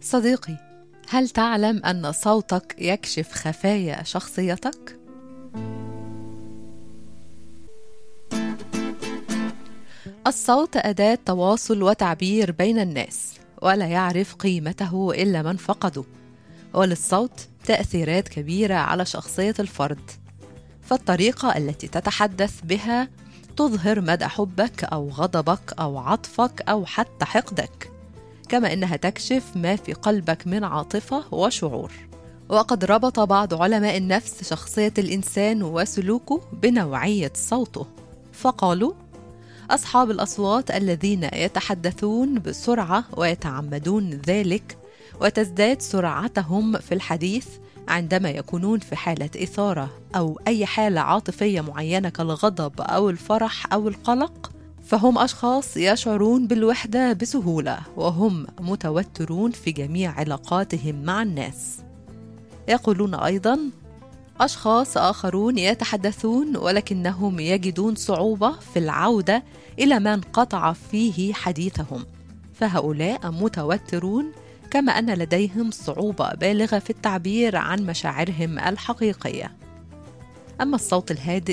صديقي، هل تعلم أن صوتك يكشف خفايا شخصيتك؟ الصوت أداة تواصل وتعبير بين الناس، ولا يعرف قيمته إلا من فقده. وللصوت تأثيرات كبيرة على شخصية الفرد، فالطريقة التي تتحدث بها تظهر مدى حبك أو غضبك أو عطفك أو حتى حقدك، كما إنها تكشف ما في قلبك من عاطفة وشعور. وقد ربط بعض علماء النفس شخصية الإنسان وسلوكه بنوعية صوته، فقالوا: أصحاب الأصوات الذين يتحدثون بسرعة ويتعمدون ذلك، وتزداد سرعتهم في الحديث عندما يكونون في حالة إثارة أو أي حالة عاطفية معينة كالغضب أو الفرح أو القلق، فهم أشخاص يشعرون بالوحدة بسهولة، وهم متوترون في جميع علاقاتهم مع الناس. يقولون أيضاً: أشخاص آخرون يتحدثون ولكنهم يجدون صعوبة في العودة إلى ما انقطع فيه حديثهم، فهؤلاء متوترون، كما أن لديهم صعوبة بالغة في التعبير عن مشاعرهم الحقيقية. أما الصوت الهادئ